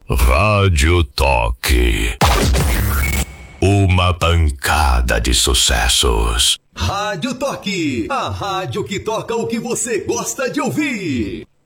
Rádio Toque. Uma pancada de sucessos. Rádio Toque, a rádio que toca o que você gosta de ouvir.